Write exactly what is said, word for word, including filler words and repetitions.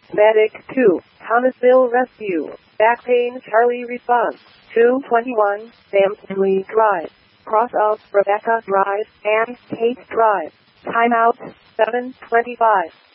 Medic two, Thomasville Rescue. Back pain Charlie response. two twenty-one, Samsley Drive. Cross of Rebecca Drive and Kate Drive. Timeout, seven twenty-five.